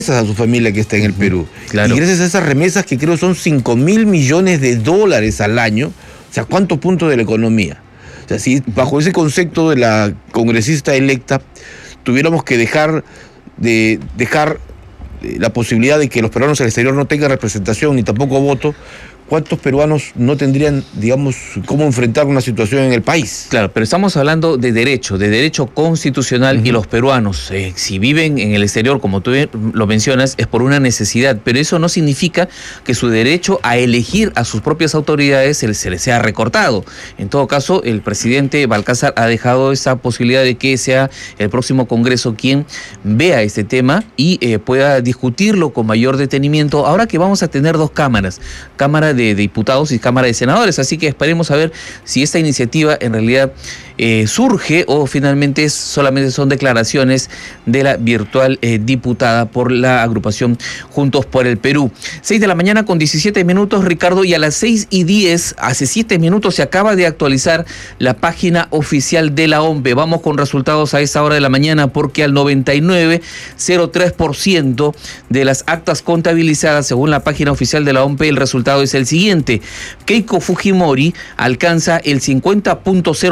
a su familia que está en el Perú. Claro. Y gracias a esas remesas, que creo son 5.000 millones de dólares al año, o sea, ¿cuántos puntos de la economía? O sea, si bajo ese concepto de la congresista electa tuviéramos que dejar la posibilidad de que los peruanos al exterior no tengan representación ni tampoco voto, ¿cuántos peruanos no tendrían, digamos, cómo enfrentar una situación en el país? Claro, pero estamos hablando de derecho constitucional, y los peruanos, si viven en el exterior, como tú lo mencionas, es por una necesidad, pero eso no significa que su derecho a elegir a sus propias autoridades se les sea recortado. En todo caso, el presidente Balcázar ha dejado esa posibilidad de que sea el próximo Congreso quien vea este tema y pueda discutirlo con mayor detenimiento, ahora que vamos a tener dos cámaras, Cámara de Diputados y Cámara de Senadores, así que esperemos a ver si esta iniciativa en realidad surge o finalmente solamente son declaraciones de la virtual diputada por la agrupación Juntos por el Perú. 6 de la mañana con 17 minutos, Ricardo, y a las 6:10, hace 7 minutos, se acaba de actualizar la página oficial de la OMPE. Vamos con resultados a esa hora de la mañana, porque al 99,03% de las actas contabilizadas, según la página oficial de la OMPE, el resultado es el siguiente: Keiko Fujimori alcanza el 50.0